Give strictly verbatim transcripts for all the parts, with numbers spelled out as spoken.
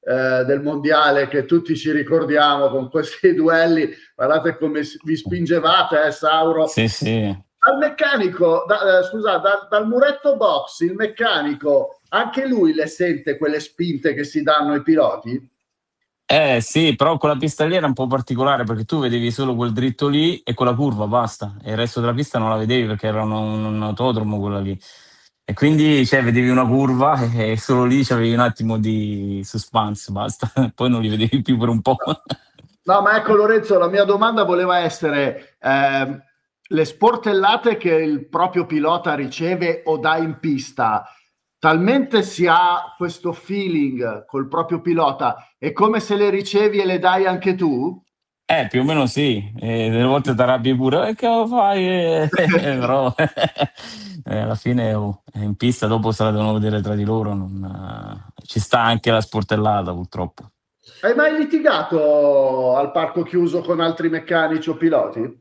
eh, del mondiale che tutti ci ricordiamo con questi duelli. Guardate come vi spingevate, eh, Sauro. Sì, sì. Al meccanico, da, eh, scusa, da, dal muretto box, il meccanico, anche lui le sente quelle spinte che si danno ai piloti? Eh sì, però quella pista lì era un po' particolare perché tu vedevi solo quel dritto lì e quella curva, basta. E il resto della pista non la vedevi perché era un, un autodromo quella lì. E quindi cioè, vedevi una curva e, e solo lì c'avevi un attimo di suspense, basta. Poi non li vedevi più per un po'. No, ma ecco Lorenzo, la mia domanda voleva essere eh, le sportellate che il proprio pilota riceve o dà in pista, talmente si ha questo feeling col proprio pilota, è come se le ricevi e le dai anche tu? Eh, più o meno sì, e delle volte ti arrabbi pure, "Eh, che lo fai?" Eh, però eh, alla fine oh, in pista dopo se la devono vedere tra di loro, non, eh, ci sta anche la sportellata purtroppo. Hai mai litigato al parco chiuso con altri meccanici o piloti?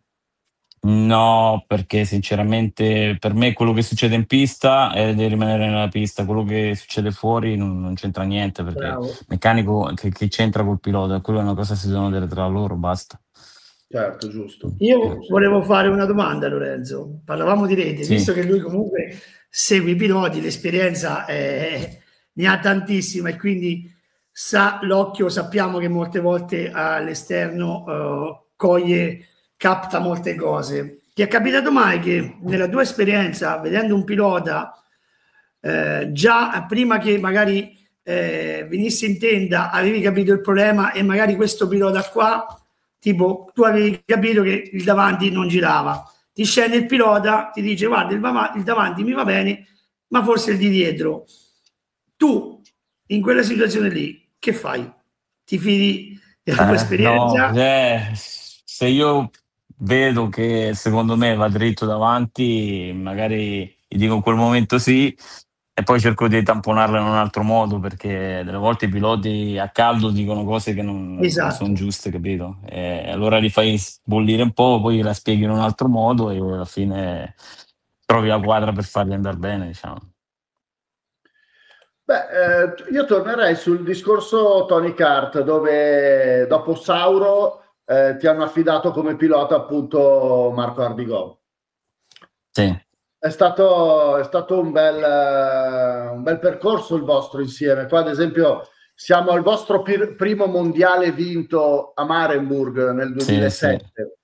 No, perché sinceramente per me quello che succede in pista è di rimanere nella pista, quello che succede fuori non, non c'entra niente perché Bravo. meccanico che, che c'entra col pilota, quello è una cosa che si devono vedere tra loro, basta. Certo, giusto. Io giusto. volevo fare una domanda, Lorenzo. Parlavamo di rete, Sì. visto che lui comunque segue i piloti, l'esperienza è- ne ha tantissima e quindi sa l'occhio, sappiamo che molte volte all'esterno eh, coglie, capta molte cose. Ti è capitato mai che nella tua esperienza, vedendo un pilota, eh, già prima che magari eh, venissi in tenda, avevi capito il problema e magari questo pilota qua, tipo tu avevi capito che il davanti non girava, ti scende il pilota, ti dice guarda il, va- il davanti mi va bene, ma forse il di dietro. Tu in quella situazione lì che fai? Ti fidi della tua Eh, no, esperienza? eh, se io vedo che secondo me va dritto davanti, magari gli dico in quel momento sì, e poi cerco di tamponarla in un altro modo perché delle volte i piloti a caldo dicono cose che non, non sono Esatto. giuste, capito? E allora li fai bollire un po', poi la spieghi in un altro modo e alla fine trovi la quadra per farli andare bene, diciamo. Beh, eh, io tornerei sul discorso Tony Kart, dove dopo Sauro eh, ti hanno affidato come pilota appunto Marco Ardigò. Sì. È stato, è stato un bel, eh, un bel percorso il vostro insieme. Qua, ad esempio, siamo al vostro pir- primo mondiale vinto a Marenburg nel Sì, sì. duemilasette.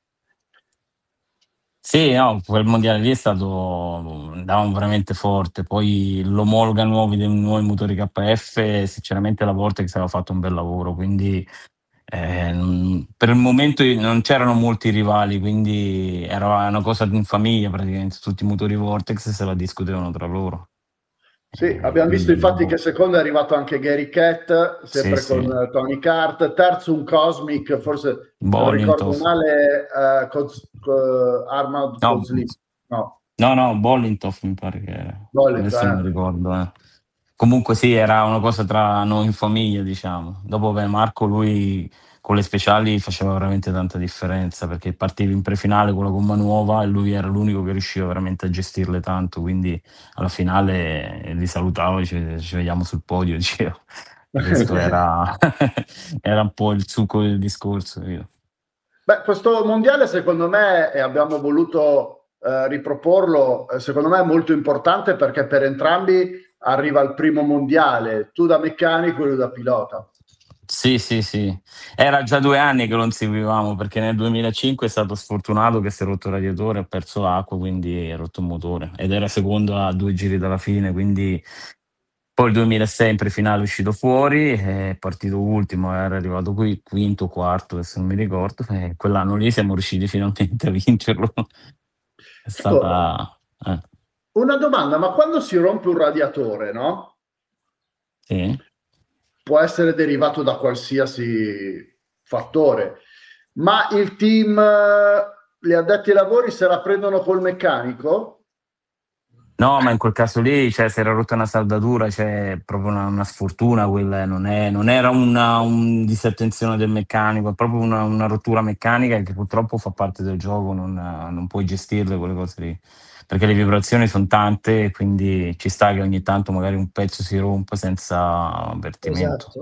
Sì, no, quel mondiale lì è stato andavamo veramente forte, poi l'omologa nuovi dei nuovi motori K F, sinceramente la Vortex aveva fatto un bel lavoro, quindi eh, non- per il momento non c'erano molti rivali, quindi era una cosa in famiglia praticamente, tutti i motori Vortex se la discutevano tra loro. Sì, Eh, abbiamo visto quindi infatti dopo- che secondo è arrivato anche Gary Cat, sì, sempre sì, con eh, Tony Kart, terzo un Cosmic, forse se non ricordo Bollintov. male, eh, Cos- co- Arnold No, Cosli, no, no, no, Bollintov mi pare che era. Bollet, Adesso non mi eh. ricordo. Eh. Comunque sì, era una cosa tra noi in famiglia, diciamo. Dopo beh, Marco, lui con le speciali faceva veramente tanta differenza perché partivi in prefinale con la gomma nuova e lui era l'unico che riusciva veramente a gestirle tanto, quindi alla finale li salutavo e ci, ci vediamo sul podio, dicevo. E questo era, era un po' il succo del discorso. Capito? Beh, questo mondiale secondo me, e abbiamo voluto eh, riproporlo, eh, secondo me è molto importante perché per entrambi arriva il primo mondiale, tu da meccanico e lui da pilota. Sì, sì, sì. Era già due anni che lo inseguivamo perché nel duemilacinque è stato sfortunato che si è rotto il radiatore, ha perso acqua, quindi ha rotto il motore ed era secondo a due giri dalla fine, quindi poi il duemilasei in prefinale è uscito fuori, è partito ultimo, era arrivato qui quinto, quarto, adesso non mi ricordo, e quell'anno lì siamo riusciti finalmente a vincerlo. È Ecco, stata... eh, una domanda, ma quando si rompe un radiatore, no? sì. Può essere derivato da qualsiasi fattore, ma il team, eh, gli addetti ai lavori se la prendono col meccanico? No, ma in quel caso lì, cioè, si era rotta una saldatura, cioè, proprio una, una sfortuna quella, eh, non, è- non era una un disattenzione del meccanico, è proprio una, una rottura meccanica che purtroppo fa parte del gioco, non, non puoi gestirle quelle cose lì, perché le vibrazioni sono tante e quindi ci sta che ogni tanto magari un pezzo si rompe senza avvertimento. Esatto.